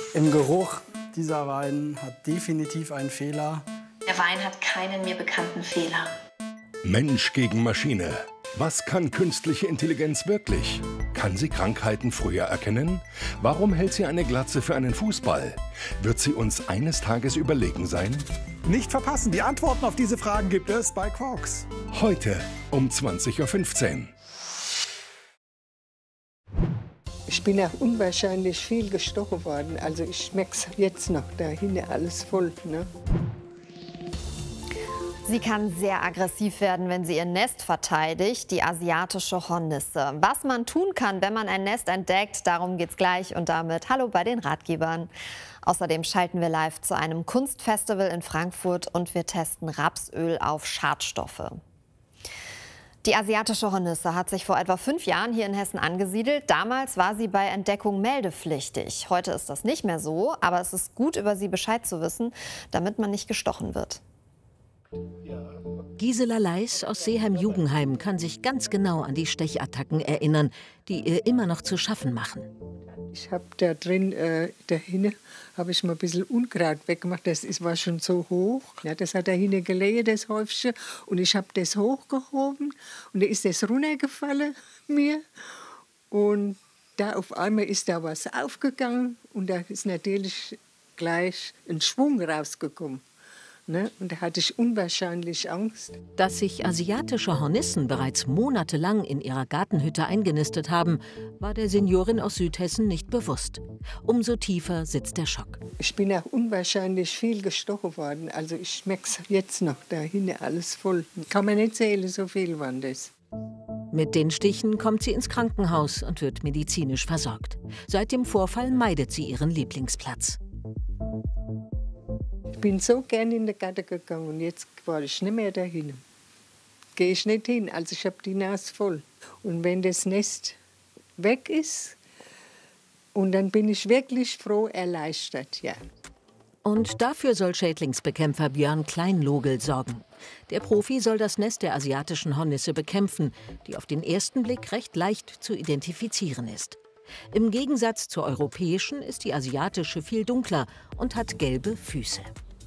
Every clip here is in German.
Im Geruch, dieser Wein hat definitiv einen Fehler. Der Wein hat keinen mir bekannten Fehler. Mensch gegen Maschine. Was kann künstliche Intelligenz wirklich? Kann sie Krankheiten früher erkennen? Warum hält sie eine Glatze für einen Fußball? Wird sie uns eines Tages überlegen sein? Nicht verpassen, die Antworten auf diese Fragen gibt es bei Quarks. Heute um 20:15 Uhr. Ich bin auch unwahrscheinlich viel gestochen worden. Also ich schmeck's jetzt noch, da hinten alles voll. Ne? Sie kann sehr aggressiv werden, wenn sie ihr Nest verteidigt, die asiatische Hornisse. Was man tun kann, wenn man ein Nest entdeckt, darum geht's gleich und damit hallo bei den Ratgebern. Außerdem schalten wir live zu einem Kunstfestival in Frankfurt und wir testen Rapsöl auf Schadstoffe. Die asiatische Hornisse hat sich vor etwa 5 Jahren hier in Hessen angesiedelt. Damals war sie bei Entdeckung meldepflichtig. Heute ist das nicht mehr so, aber es ist gut, über sie Bescheid zu wissen, damit man nicht gestochen wird. Gisela Leis aus Seeheim-Jugenheim kann sich ganz genau an die Stechattacken erinnern, die ihr immer noch zu schaffen machen. Ich habe da drin, dahinten, habe ich mal ein bisschen Unkraut weggemacht. War schon so hoch. Ja, das hat dahinten gelegen, das Häufchen. Und ich habe das hochgehoben und dann ist das runtergefallen mir. Und da auf einmal ist da was aufgegangen und da ist natürlich gleich ein Schwung rausgekommen. Ne? Und da hatte ich unwahrscheinlich Angst. Dass sich asiatische Hornissen bereits monatelang in ihrer Gartenhütte eingenistet haben, war der Seniorin aus Südhessen nicht bewusst. Umso tiefer sitzt der Schock. Ich bin auch unwahrscheinlich viel gestochen worden. Also ich schmeck's jetzt noch, da hinten alles voll. Kann man nicht zählen, so viel waren das. Mit den Stichen kommt sie ins Krankenhaus und wird medizinisch versorgt. Seit dem Vorfall meidet sie ihren Lieblingsplatz. Ich bin so gern in den Garten gegangen und jetzt war ich nicht mehr dahin. Gehe ich nicht hin, also ich habe die Nase voll. Und wenn das Nest weg ist, und dann bin ich wirklich froh, erleichtert, ja. Und dafür soll Schädlingsbekämpfer Björn Kleinlogel sorgen. Der Profi soll das Nest der asiatischen Hornisse bekämpfen, die auf den ersten Blick recht leicht zu identifizieren ist. Im Gegensatz zur europäischen ist die asiatische viel dunkler und hat gelbe Füße.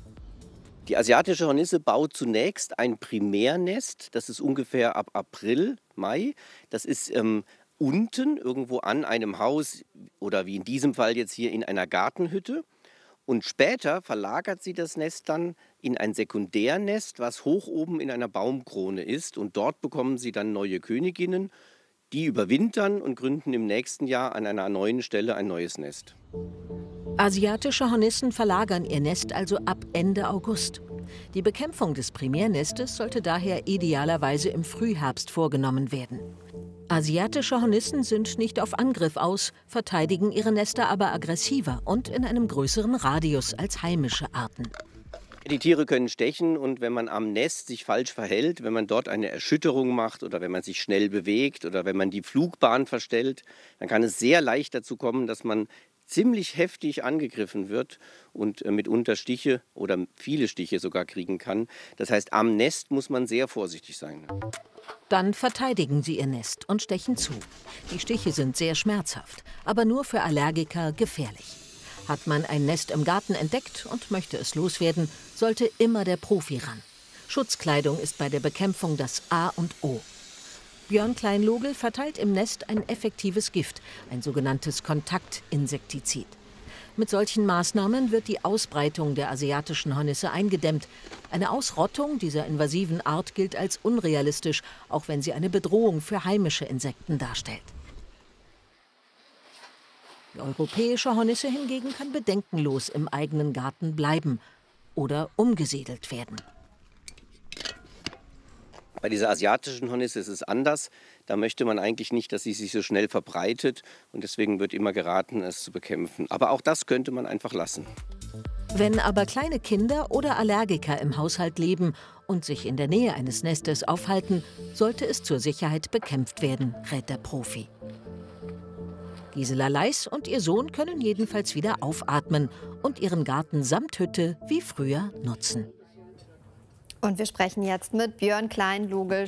Die asiatische Hornisse baut zunächst ein Primärnest. Das ist ungefähr ab April, Mai. Das ist unten irgendwo an einem Haus oder wie in diesem Fall jetzt hier in einer Gartenhütte. Und später verlagert sie das Nest dann in ein Sekundärnest, was hoch oben in einer Baumkrone ist. Und dort bekommen sie dann neue Königinnen. Die überwintern und gründen im nächsten Jahr an einer neuen Stelle ein neues Nest. Asiatische Hornissen verlagern ihr Nest also ab Ende August. Die Bekämpfung des Primärnestes sollte daher idealerweise im Frühherbst vorgenommen werden. Asiatische Hornissen sind nicht auf Angriff aus, verteidigen ihre Nester aber aggressiver und in einem größeren Radius als heimische Arten. Die Tiere können stechen und wenn man am Nest sich falsch verhält, wenn man dort eine Erschütterung macht oder wenn man sich schnell bewegt oder wenn man die Flugbahn verstellt, dann kann es sehr leicht dazu kommen, dass man ziemlich heftig angegriffen wird und mitunter Stiche oder viele Stiche sogar kriegen kann. Das heißt, am Nest muss man sehr vorsichtig sein. Dann verteidigen sie ihr Nest und stechen zu. Die Stiche sind sehr schmerzhaft, aber nur für Allergiker gefährlich. Hat man ein Nest im Garten entdeckt und möchte es loswerden, sollte immer der Profi ran. Schutzkleidung ist bei der Bekämpfung das A und O. Björn Kleinlogel verteilt im Nest ein effektives Gift, ein sogenanntes Kontaktinsektizid. Mit solchen Maßnahmen wird die Ausbreitung der asiatischen Hornisse eingedämmt. Eine Ausrottung dieser invasiven Art gilt als unrealistisch, auch wenn sie eine Bedrohung für heimische Insekten darstellt. Die europäische Hornisse hingegen kann bedenkenlos im eigenen Garten bleiben oder umgesiedelt werden. Bei dieser asiatischen Hornisse ist es anders. Da möchte man eigentlich nicht, dass sie sich so schnell verbreitet. Und deswegen wird immer geraten, es zu bekämpfen. Aber auch das könnte man einfach lassen. Wenn aber kleine Kinder oder Allergiker im Haushalt leben und sich in der Nähe eines Nestes aufhalten, sollte es zur Sicherheit bekämpft werden, rät der Profi. Gisela Leis und ihr Sohn können jedenfalls wieder aufatmen und ihren Garten samt Hütte wie früher nutzen. Und wir sprechen jetzt mit Björn Kleinlogel,